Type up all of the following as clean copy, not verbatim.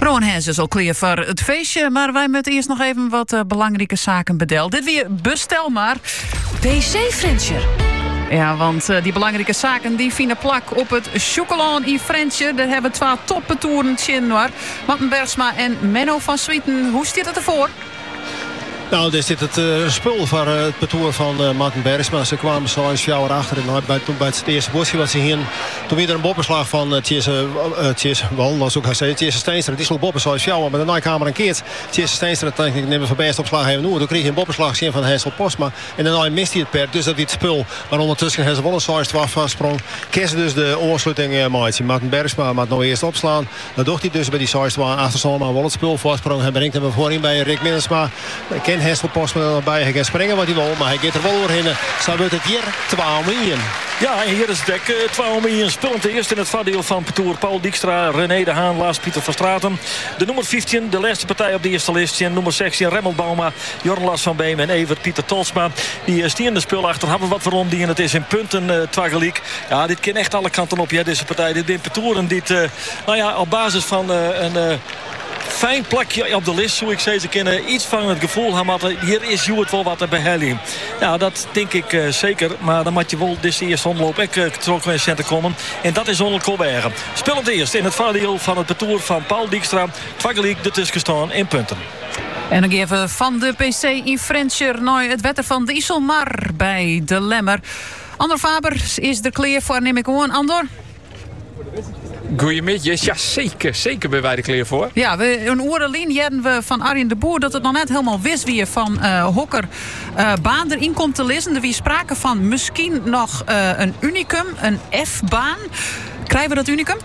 Broen Hens is al klaar voor het feestje, maar wij moeten eerst nog even wat belangrijke zaken bedelen. Dit weer bestel maar. PC-Frencher. Ja, want die belangrijke zaken die vinden plak op het Chocolaan in Frencher. Daar hebben we 2 toppetoeren in hoor. Martin Bergsma en Menno van Swieten. Hoe staat het ervoor? Nou, dit is het spul voor het parcours van Martin Bergsma. Ze kwamen zo eens 4 jaar achter. En toen bij het eerste bosje wat ze hier. Toen weer een boppenslag van Tjesse was ook gezegd. Tjesse Steenstra, die sloeg boppen zoals 4 jaar. Maar de naaikamer een keer. Tjesse Steenstra, denk ik, neem van best opslag even nu. Toen kreeg hij een boppenslag zien van Hessel Postma. En daarna mist hij het per. Dus dat weer het spul. Maar ondertussen hebben ze wel een zoals 12 vastsprong. Kees dus de oorsluiting maatje. Martin Bergsma moet nou eerst opslaan. Dat doet hij dus bij die zoals 12 achterstand. Maar wel het spul vastsprong. Hij brengt hem voorin bij Rick Minnesma. Hessel Postma erbij. Hij kan springen wat hij wil, maar hij gaat er wel doorheen. Zo wordt het hier 12 miljoen. Ja, en hier is het dek 12 miljoen. Spullend eerst in het vaardeel van Petoer. Paul Dijkstra, René de Haan, Lars Pieter van Straten. De nummer 15, de laatste partij op de eerste list. Nummer 16, Remmel Bauma, Jorn Lars van Beem en Evert Pieter Tolsma. Die stieren spul achter. Hebben wat voor om en het is in punten twageliek. Ja, dit kan echt alle kanten op. Ja, deze partij. Dit zijn Petoeren die op basis van een fijn plakje op de list, zou ik zeggen. Ze kunnen iets van het gevoel hebben. Hier is Juwet wel wat te behelling. Ja, dat denk ik zeker. Maar dan moet je wel deze eerste omloop terug naar centen komen. En dat is onder Colbergen. Spelend eerst in het vaardeel van het parcours van Paul Dijkstra. Twageliek de tussengestaan in punten. En dan even van de PC in Frencher naar het wetter van de Iselmar bij de Lemmer. Andor Faber is er klaar voor, neem ik gewoon. Andor? Goedemiddag, ja zeker ben wij er klaar voor. Ja, een oorlijn hadden we van Arjen de Boer dat het nog net helemaal wist wie je van Hokker baan erin komt te lezen. Er wie sprake van misschien nog een unicum, een F-baan. Krijgen we dat unicum?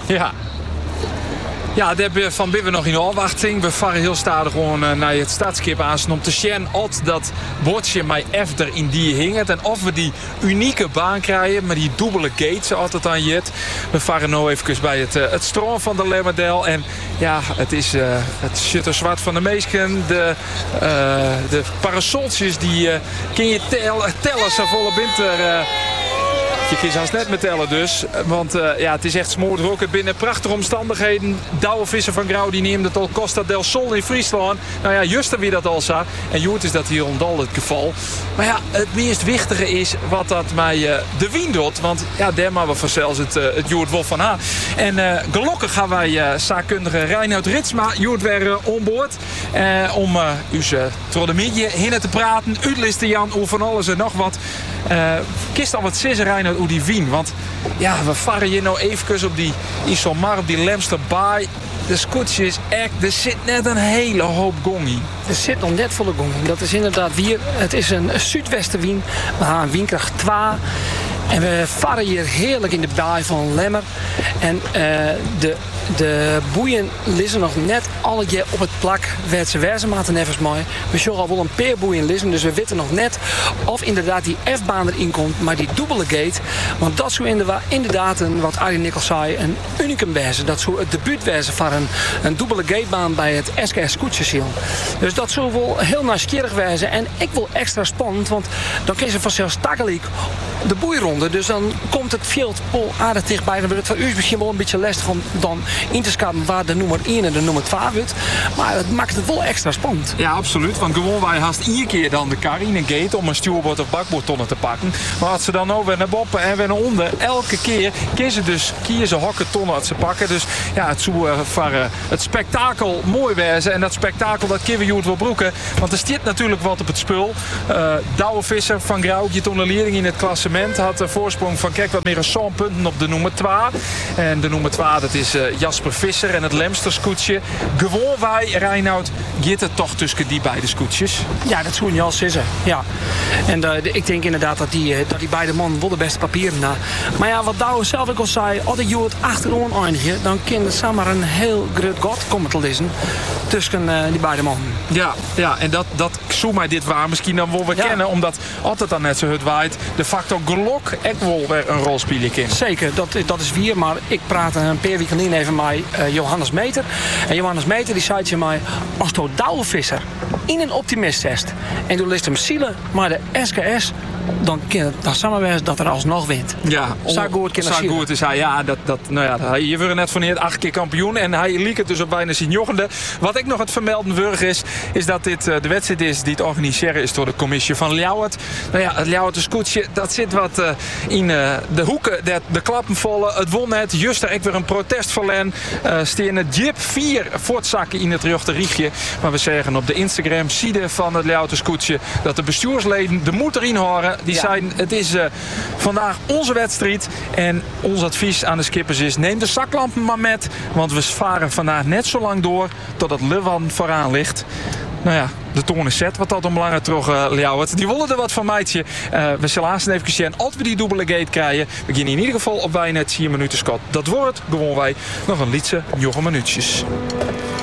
Ja, daar hebben we van binnen nog in afwachting. We varen heel stadig gewoon naar het stadskip aan om te zien of dat bordje met F er in die hinget. En of we die unieke baan krijgen met die dubbele gate, zoals het dan jet. We varen nu even bij het stroom van de Lemmerdel. En ja, het is het shutter zwart van de meesken. De parasoltjes, die kun je tellen zo volle winter. Je kiest haast net met tellen dus. Want het is echt smoorder ook. Het binnen prachtige omstandigheden. Douwe Visser van Grauw die neemt het al Costa del Sol in Friesland. Nou ja, juist wie dat al zag. En Joert is dat hier ondal het geval. Maar ja, het meest wichtige is wat dat mij de wien doet. Want ja, daar maar we vanzelfs het Joert Wolf van haar. En gelukkig gaan wij zaakkundige Reinoud Ritsma Joert weer onboord. Om door de midden hinnen te praten. Uitlisten Jan over van alles en nog wat. Kist al wat zissen Reinoud hoe die wien. Want ja, we varen hier nou even op die Iselmar, op die Lemsterbaai. De scootje is echt, er zit net een hele hoop gongie. Er zit nog net volle gongie. Dat is inderdaad weer, het is een zuidwestenwien. We gaan een windkracht 2. En we varen hier heerlijk in de baai van Lemmer. En de boeien liggen nog net alle keer op het plak. Werd ze wezen maten even mooi. We zullen al wel een paar boeien liggen. Dus we weten nog net of inderdaad die F-baan erin komt. Maar die dubbele gate. Want dat zou inderdaad wat Arie Nikkels zei, een unicum wezen. Dat zou het debuut wezen van een dubbele gatebaan bij het SKS Koetsjesiel. Dus dat zou wel heel nieuwsgierig wezen. En ik wil extra spannend. Want dan kun je vanzelfs takkelijk de boeironde. Dus dan komt het veld aardig dichtbij. Dan wordt het voor u misschien wel een beetje lastig om dan in te schatten waar de nummer 1 en de nummer 2 wordt. Maar het maakt het wel extra spannend. Ja, absoluut. Want gewoon wij haast 4 keer dan de kar in een gate om een stuurbord of bakboordtonnen te pakken. Maar als ze dan ook weer naar boven en weer naar onder, elke keer kiezen hokken tonnen als ze pakken. Dus ja, het zou voor het spektakel mooi wezen. En dat spektakel, dat kunnen we Joert wel broeken. Want er staat natuurlijk wat op het spul. Douwe Visser van Grauw, je leerling in het klassement, had de voorsprong van kijk wat meer een 100 punten op de nummer 2. En de nummer 2 dat is Jasper Visser en het Lemsterscootje. Gewoon wij, Reinoud, gaat het toch tussen die beide scootjes? Ja, dat zou niet al sissen. Ja. En ik denk inderdaad dat die beide mannen wel de beste papieren na. Maar ja, wat Douwe zelf ook al zei, als ik het achterom eindigen, dan kan het samen een heel groot gat komen te lezen tussen die beide mannen. Ja, en dat zou mij dit waar misschien dan wel weer kennen, omdat altijd dan net zo het waait. De factor gelok echt wel weer een rol spelen in. Zeker, dat is weer, maar ik praat een paar weken geleden even met Johannes Meter. En Johannes Meter die zei tegen mij, als de Douwe Visser in een optimist test en toen list hem zielen, maar de SKS dan kan het dan samenwijzen dat er alsnog wint. Ja, Zo goed is hij. Ja, hij werd net van 8 keer kampioen. En hij liep het dus op bijna zijn jochende. Wat ik nog het vermelden wurg is dat dit de wedstrijd is die het organiseren is door de commissie van Ljouwert. Nou ja, het Ljouwerter scootje, dat zit wat in de hoeken. De klappen vallen. Het won net. Juist er weer een protest verlen. Steen het Jip 4 voortzakken in het rechterriegje. Maar we zeggen op de Instagram-side van het Ljouwerter scootje dat de bestuursleden de moed erin horen. Die zijn, het is vandaag onze wedstrijd. En ons advies aan de skippers is, neem de zaklampen maar met. Want we varen vandaag net zo lang door totdat Leeuwen vooraan ligt. Nou ja, de toon is zet wat dat om langer terug Ljouwert. Die willen er wat van meidje. We zullen haast even zien als we die dubbele gate krijgen. We beginnen in ieder geval op bijna 10 minuten Scott. Dat wordt gewoon wij nog een liedje, 9 minuutjes.